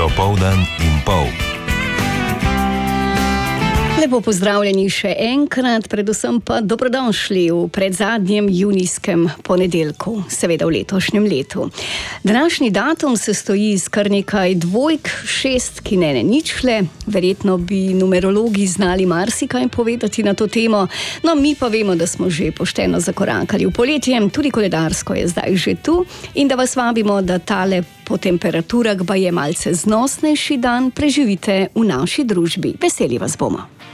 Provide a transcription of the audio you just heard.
Dopoldan in pol. Lepo pozdravljeni še enkrat, predvsem pa dobrodošli v predzadnjem junijskem ponedeljku, seveda v letošnjem letu. Današnji datum se stoji iz kar nekaj dvojk, šestki, ne ničle. Verjetno bi numerologi znali marsikaj povedati na to temo, no mi pa vemo, da smo že pošteno zakorakali v poletje, tudi koledarsko je zdaj že tu in da vas vabimo, da tale po temperaturah baje malce znosnejši dan preživite v naši družbi. Veseli vas bomo.